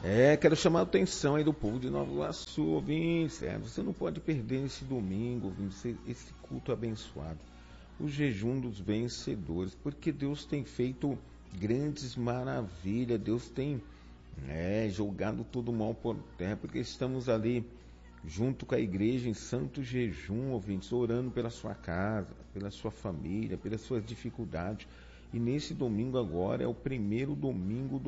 Quero chamar a atenção aí do povo de Nova Iguaçu, ouvintes. Você não pode perder esse domingo, ouvintes, esse culto abençoado. O jejum dos vencedores, porque Deus tem feito grandes maravilhas, Deus tem jogado todo o mal por terra, porque estamos ali junto com a igreja em santo jejum, ouvintes, orando pela sua casa, pela sua família, pelas suas dificuldades. E nesse domingo agora é o primeiro domingo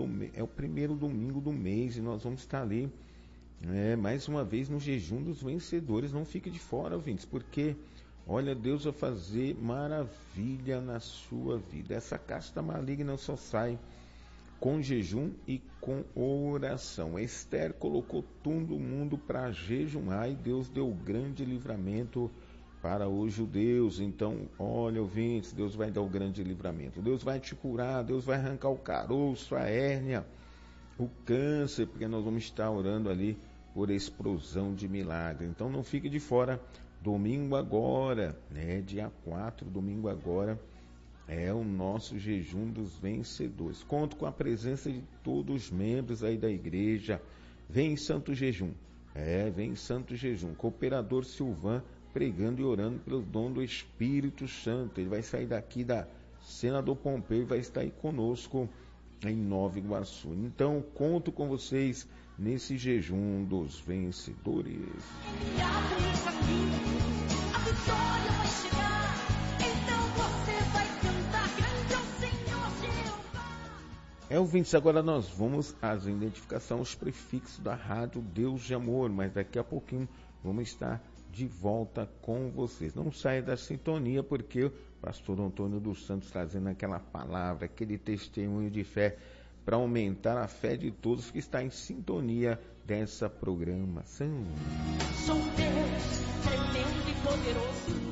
do mês e nós vamos estar ali mais uma vez no jejum dos vencedores. Não fique de fora, ouvintes, porque olha, Deus vai fazer maravilha na sua vida. Essa casta maligna só sai com jejum e com oração. Esther colocou todo mundo para jejumar e Deus deu grande livramento para os judeus. Então, olha, ouvintes, Deus vai dar o grande livramento. Deus vai te curar, Deus vai arrancar o caroço, a hérnia, o câncer, porque nós vamos estar orando ali por explosão de milagre. Então, não fique de fora. Domingo agora, dia 4, domingo agora, é o nosso jejum dos vencedores. Conto com a presença de todos os membros aí da igreja. Vem em santo jejum. Vem em santo jejum. Cooperador Silvan pregando e orando pelo dom do Espírito Santo. Ele vai sair daqui da Senador Pompeu e vai estar aí conosco em Nova Iguaçu. Então, conto com vocês nesse jejum dos vencedores. Ele abre o caminho, a vitória vai chegar. Então você vai cantar grande ao Senhor Jeová. Ouvintes, agora nós vamos às identificações, os prefixos da rádio Deus de Amor, mas daqui a pouquinho vamos estar de volta com vocês. Não saia da sintonia, porque o pastor Antônio dos Santos trazendo aquela palavra, aquele testemunho de fé para aumentar a fé de todos que está em sintonia dessa programação. Sou Deus, tremendo e poderoso.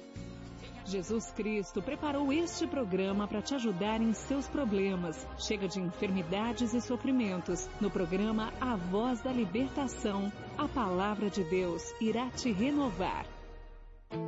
Jesus Cristo preparou este programa para te ajudar em seus problemas. Chega de enfermidades e sofrimentos. No programa A Voz da Libertação, a palavra de Deus irá te renovar.